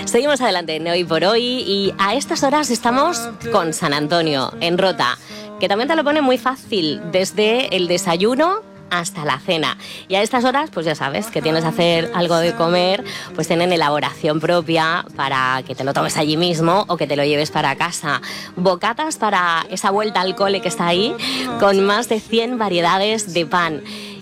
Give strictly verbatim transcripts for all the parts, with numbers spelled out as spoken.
Seguimos adelante en Hoy por Hoy y a estas horas estamos con San Antonio, en Rota, que también te lo pone muy fácil, desde el desayuno hasta la cena. Y a estas horas, pues ya sabes, que tienes que hacer algo de comer, pues tienen elaboración propia para que te lo tomes allí mismo o que te lo lleves para casa. Bocatas para esa vuelta al cole que está ahí, con más de cien variedades de pan.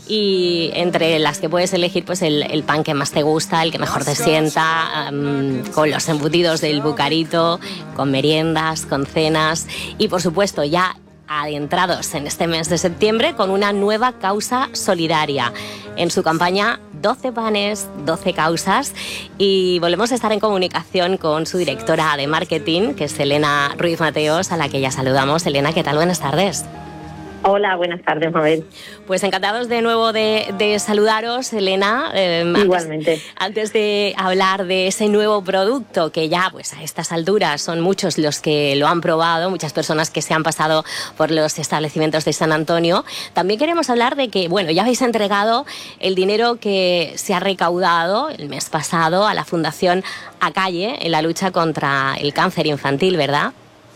Y entre las que puedes elegir pues el, el pan que más te gusta, el que mejor te sienta, um, con los embutidos del Bucarito, con meriendas, con cenas y por supuesto ya adentrados en este mes de septiembre con una nueva causa solidaria en su campaña doce panes, doce causas, y volvemos a estar en comunicación con su directora de marketing, que es Elena Ruiz Mateos, a la que ya saludamos. Elena, ¿qué tal? Buenas tardes. Hola, buenas tardes, Mabel. Pues encantados de nuevo de, de saludaros, Elena. Eh, Igualmente. Antes, antes de hablar de ese nuevo producto, que ya pues a estas alturas son muchos los que lo han probado, muchas personas que se han pasado por los establecimientos de San Antonio, también queremos hablar de que, bueno, ya habéis entregado el dinero que se ha recaudado el mes pasado a la Fundación Acalle en la lucha contra el cáncer infantil, ¿verdad?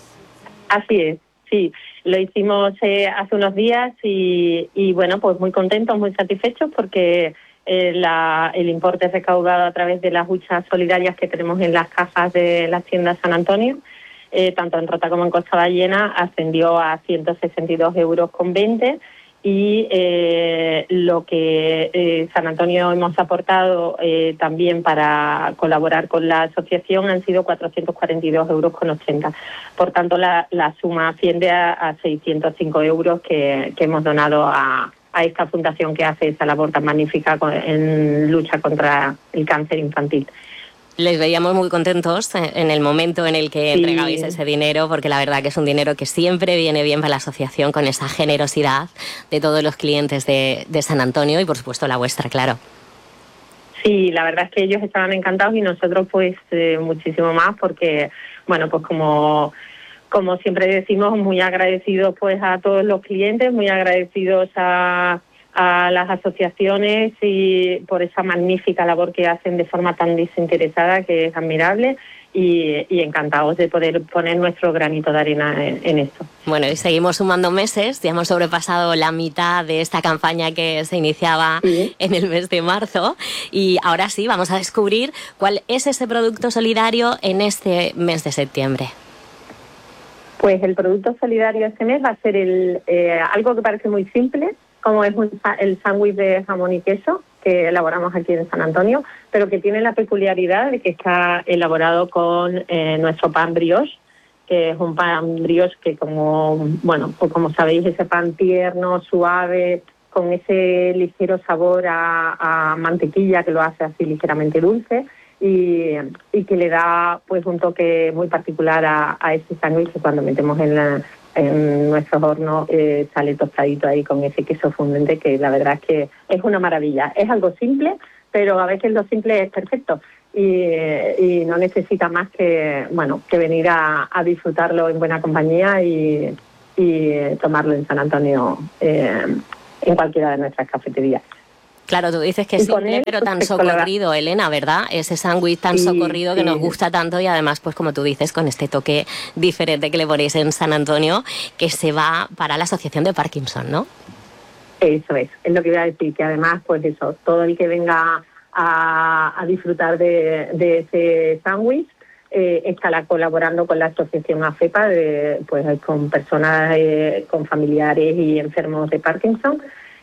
Así es, sí. Lo hicimos eh, hace unos días y, y, bueno, pues muy contentos, muy satisfechos porque eh, la, el importe recaudado a través de las huchas solidarias que tenemos en las cajas de las tiendas San Antonio, eh, tanto en Rota como en Costa Ballena, ascendió a ciento sesenta y dos euros con veinte. Y eh, lo que eh, San Antonio hemos aportado eh, también para colaborar con la asociación han sido cuatrocientos cuarenta y dos euros con ochenta. Por tanto, la, la suma asciende a, a seiscientos cinco euros que, que hemos donado a, a esta fundación que hace esa labor tan magnífica con, en lucha contra el cáncer infantil. Les veíamos muy contentos en el momento en el que entregabais sí. ese dinero, porque la verdad que es un dinero que siempre viene bien para la asociación, con esa generosidad de todos los clientes de, de San Antonio y por supuesto la vuestra, claro. Sí, la verdad es que ellos estaban encantados y nosotros pues eh, muchísimo más, porque bueno, pues como... Como siempre decimos, muy agradecidos pues a todos los clientes, muy agradecidos a, a las asociaciones y por esa magnífica labor que hacen de forma tan desinteresada, que es admirable, y, y encantados de poder poner nuestro granito de arena en, en esto. Bueno, y seguimos sumando meses, ya hemos sobrepasado la mitad de esta campaña que se iniciaba sí. en el mes de marzo, y ahora sí, vamos a descubrir cuál es ese producto solidario en este mes de septiembre. Pues el producto solidario este mes va a ser el eh, algo que parece muy simple, como es un, el sándwich de jamón y queso que elaboramos aquí en San Antonio, pero que tiene la peculiaridad de que está elaborado con eh, nuestro pan brioche, que es un pan brioche que, como bueno, pues como sabéis, ese pan tierno, suave, con ese ligero sabor a, a mantequilla que lo hace así ligeramente dulce. Y, y que le da pues un toque muy particular a, a ese sándwich que cuando metemos en, la, en nuestros hornos eh, sale tostadito ahí con ese queso fundente, que la verdad es que es una maravilla. Es algo simple, pero a veces lo simple es perfecto y, y no necesita más que bueno que venir a, a disfrutarlo en buena compañía y, y tomarlo en San Antonio eh, en cualquiera de nuestras cafeterías. Claro, tú dices que es simple, él, pero tan socorrido, Elena, ¿verdad? Ese sándwich tan sí, socorrido que sí. nos gusta tanto, y además, pues como tú dices, con este toque diferente que le ponéis en San Antonio, que se va para la Asociación de Parkinson, ¿no? Eso es, es lo que iba a decir, que además, pues eso, todo el que venga a, a disfrutar de, de ese sándwich eh, estará colaborando con la Asociación AFEPA, de, pues con personas, eh, con familiares y enfermos de Parkinson.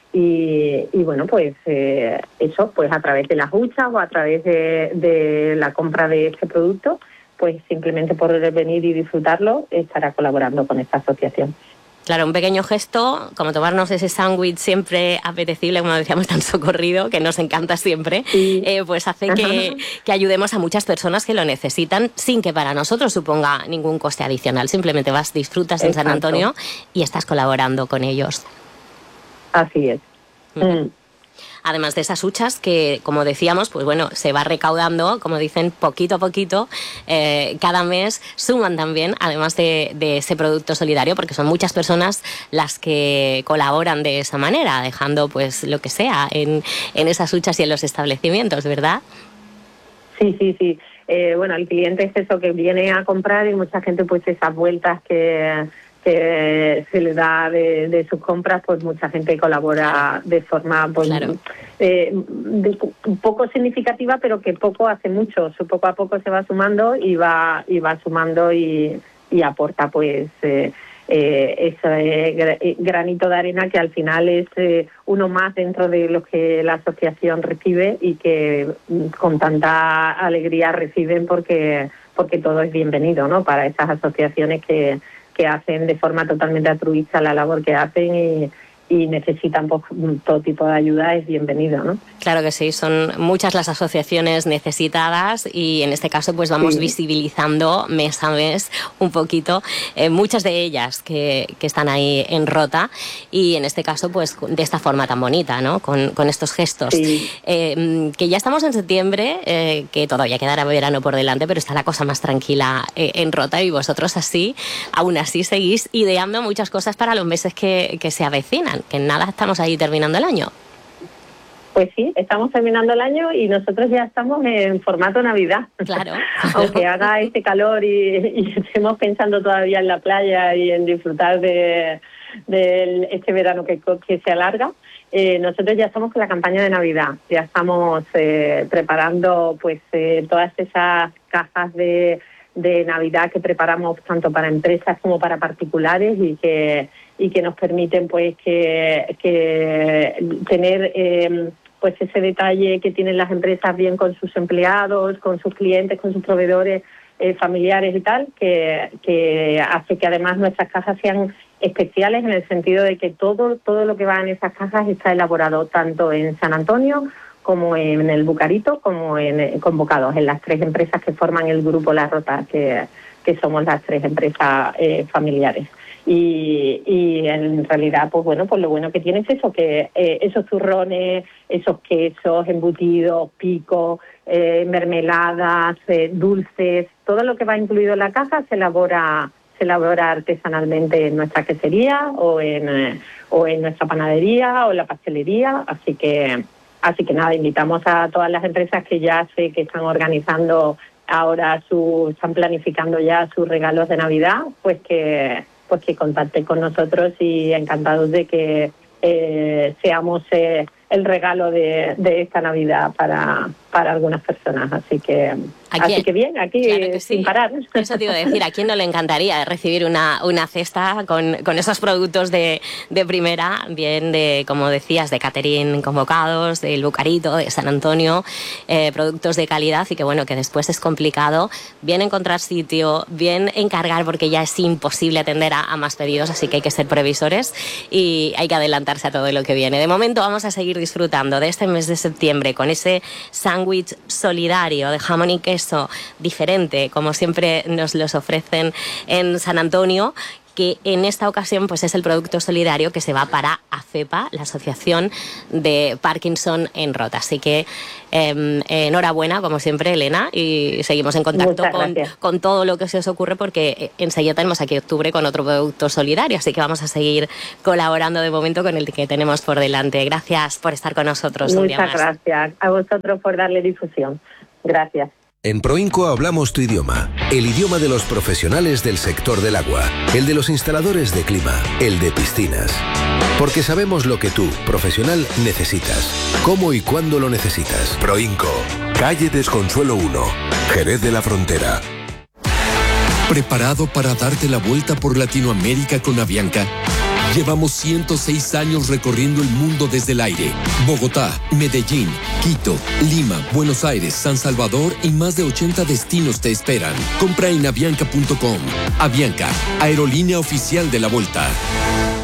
Y, y bueno, pues eh, eso, pues a través de las huchas o a través de, de la compra de este producto, pues simplemente por venir y disfrutarlo, estará colaborando con esta asociación. Claro, un pequeño gesto, como tomarnos ese sándwich siempre apetecible, como decíamos, tan socorrido, que nos encanta siempre, sí. eh, pues hace que, que ayudemos a muchas personas que lo necesitan, sin que para nosotros suponga ningún coste adicional. Simplemente vas, disfrutas en Exacto. San Antonio y estás colaborando con ellos. Así es. Mm. Además de esas huchas que, como decíamos, pues bueno, se va recaudando, como dicen, poquito a poquito, eh, cada mes suman también, además de, de ese producto solidario, porque son muchas personas las que colaboran de esa manera, dejando pues lo que sea en, en esas huchas y en los establecimientos, ¿verdad? Sí, sí, sí. eh, bueno, el cliente es eso, que viene a comprar, y mucha gente pues esas vueltas que, que se le da de, de sus compras, pues mucha gente colabora de forma pues claro. eh, de, un poco significativa, pero que poco hace mucho, poco a poco se va sumando y va, y va sumando y, y aporta pues... Eh, Eh, ese granito de arena que al final es eh, uno más dentro de lo que la asociación recibe y que con tanta alegría reciben porque porque todo es bienvenido, ¿no? Para esas asociaciones que, que hacen de forma totalmente altruista la labor que hacen y, y necesitan pues, todo tipo de ayuda, es bienvenido, ¿no? Claro que sí, son muchas las asociaciones necesitadas y en este caso pues vamos sí. visibilizando mes a mes un poquito eh, muchas de ellas que, que están ahí en Rota y en este caso pues de esta forma tan bonita, ¿no? Con, con estos gestos. Sí. Eh, que ya estamos en septiembre, eh, que todavía quedará verano por delante, pero está la cosa más tranquila eh, en Rota y vosotros así, aún así seguís ideando muchas cosas para los meses que, que se avecinan. Que en nada estamos ahí terminando el año. Pues sí, estamos terminando el año y nosotros ya estamos en formato Navidad. Claro. Aunque haga este calor y, y estemos pensando todavía en la playa y en disfrutar de, de este verano que, que se alarga, eh, nosotros ya estamos con la campaña de Navidad. Ya estamos eh, preparando pues eh, todas esas cajas de, de Navidad que preparamos tanto para empresas como para particulares y que y que nos permiten pues que, que tener eh, pues ese detalle que tienen las empresas bien con sus empleados, con sus clientes, con sus proveedores eh, familiares y tal, que, que hace que además nuestras cajas sean especiales en el sentido de que todo, todo lo que va en esas cajas está elaborado tanto en San Antonio como en el Bucarito, como en Convocados, en las tres empresas que forman el grupo La Rota, que, que somos las tres empresas eh, familiares. Y, y en realidad, pues bueno, pues lo bueno que tiene es eso, que eh, esos turrones, esos quesos, embutidos, picos, eh, mermeladas, eh, dulces, todo lo que va incluido en la caja se elabora se elabora artesanalmente en nuestra quesería o en eh, o en nuestra panadería o en la pastelería, así que así que nada, invitamos a todas las empresas que ya sé que están organizando ahora su están planificando ya sus regalos de Navidad, pues que pues que contacten con nosotros y encantados de que eh, seamos eh, el regalo de, de esta Navidad para, para algunas personas. Así que así que bien, aquí claro que sin sí. parar. Eso te iba a decir, ¿a quién no le encantaría recibir una, una cesta con, con esos productos de, de primera, bien de, como decías, de catering Convocados, del Bucarito, de San Antonio, eh, productos de calidad y que bueno, que después es complicado bien encontrar sitio, bien encargar porque ya es imposible atender a, a más pedidos, así que hay que ser previsores y hay que adelantarse a todo lo que viene. De momento vamos a seguir disfrutando de este mes de septiembre con ese sándwich solidario de jamón y queso diferente, como siempre nos los ofrecen en San Antonio, que en esta ocasión pues es el producto solidario que se va para AFEPA, la Asociación de Parkinson en Rota. Así que eh, enhorabuena, como siempre, Elena, y seguimos en contacto con, con todo lo que se os ocurre, porque enseguida tenemos aquí octubre con otro producto solidario, así que vamos a seguir colaborando de momento con el que tenemos por delante. Gracias por estar con nosotros. Muchas un día más. Gracias a vosotros por darle difusión. Gracias. En Proinco hablamos tu idioma, el idioma de los profesionales del sector del agua, el de los instaladores de clima, el de piscinas. Porque sabemos lo que tú, profesional, necesitas, cómo y cuándo lo necesitas. Proinco, calle Desconsuelo uno, Jerez de la Frontera. ¿Preparado para darte la vuelta por Latinoamérica con Avianca? Llevamos ciento seis años recorriendo el mundo desde el aire. Bogotá, Medellín, Quito, Lima, Buenos Aires, San Salvador y más de ochenta destinos te esperan. Compra en avianca punto com. Avianca, aerolínea oficial de la Volta.